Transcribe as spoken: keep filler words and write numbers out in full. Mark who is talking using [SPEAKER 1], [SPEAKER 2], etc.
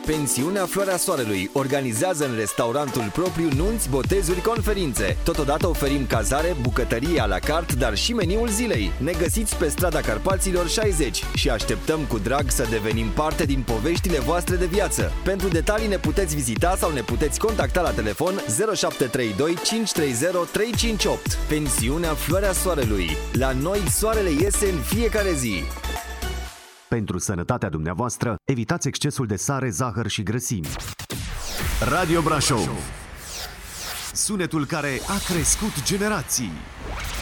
[SPEAKER 1] Pensiunea Floarea Soarelui organizează în restaurantul propriu nunți, botezuri, conferințe. Totodată oferim cazare, bucătărie à la carte, dar și meniul zilei. Ne găsiți pe strada Carpaților șaizeci și așteptăm cu drag să devenim parte din poveștile voastre de viață. Pentru detalii ne puteți vizita sau ne puteți contacta la telefon zero șapte trei doi cinci trei zero trei cinci opt. Pensiunea Floarea Soarelui. La noi soarele iese în fiecare zi.
[SPEAKER 2] Pentru sănătatea dumneavoastră, evitați excesul de sare, zahăr și grăsimi. Radio Brașov. Sunetul care a crescut generații.